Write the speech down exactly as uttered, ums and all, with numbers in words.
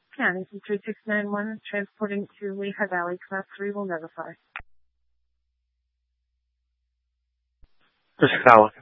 County from three six nine one, transporting to Lehigh Valley, Class three will notify. This is Alex.